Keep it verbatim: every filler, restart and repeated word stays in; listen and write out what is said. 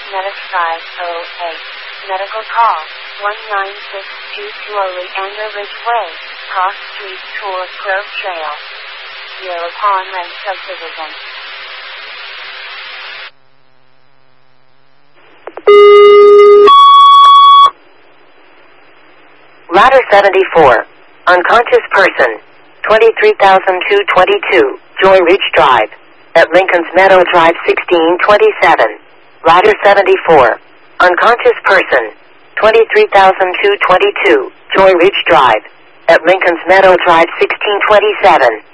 Medic five oh eight. Medical call, one nine six two two Oleander Ridge Way, Cross Street, Tours Grove Trail. Yellow Pond Ranch Subdivision. Ladder seventy-four. Unconscious person. twenty-three thousand two hundred twenty-two, Joy Ridge Drive. At Lincoln's Meadow Drive sixteen twenty-seven. Ladder seventy-four. Unconscious person. twenty-three thousand two hundred twenty-two, Joy Ridge Drive. At Lincoln's Meadow Drive sixteen twenty-seven.